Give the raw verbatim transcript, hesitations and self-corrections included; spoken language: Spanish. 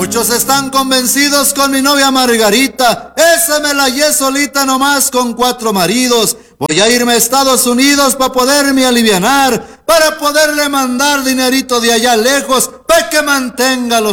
Muchos están convencidos con mi novia Margarita, esa me la hallé solita nomás con cuatro maridos. Voy a irme a Estados Unidos para poderme alivianar, para poderle mandar dinerito de allá lejos, para que mantenga los